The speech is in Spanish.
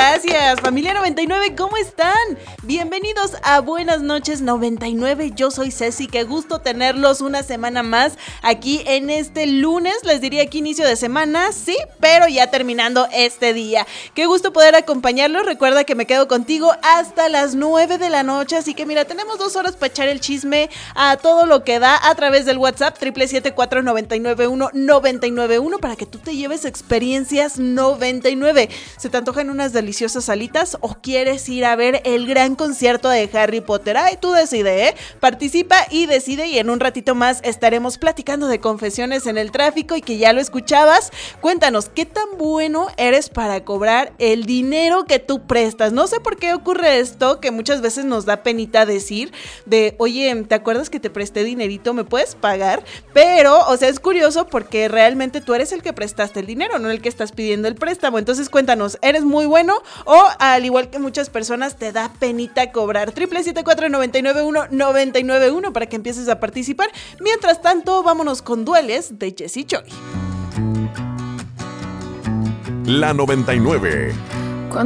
gracias. Familia 99, ¿cómo están? Bienvenidos a Buenas noches 99. Yo soy Ceci, qué gusto tenerlos una semana más aquí en este lunes. Les diría que inicio de semana, sí, pero ya terminando este día. Qué gusto poder acompañarlos. Recuerda que me quedo contigo hasta las 9 de la noche, así que mira, tenemos 2 horas para echar el chisme a todo lo que da a través del WhatsApp 777-499-1991 para que tú te lleves experiencias 99. ¿Se te antojan unas deliciosas alitas o quieres ir a ver el gran concierto de Harry Potter? Ay, tú decide, participa y decide, y en un ratito más estaremos platicando de confesiones en el tráfico y que ya lo escuchabas. Cuéntanos, ¿qué tan bueno eres para cobrar el dinero que tú prestas? No sé por qué ocurre esto, que muchas veces nos da penita decir de, oye, ¿te acuerdas que te presté dinerito? ¿Me puedes pagar? Pero, o sea, es curioso porque realmente tú eres el que prestaste el dinero, no el que estás pidiendo el préstamo. Entonces cuéntanos, ¿eres muy bueno o al igual que muchas personas te da penita cobrar? 777-499-1991 para que empieces a participar. Mientras tanto, vámonos con Dueles de Jessie Joy. La 99,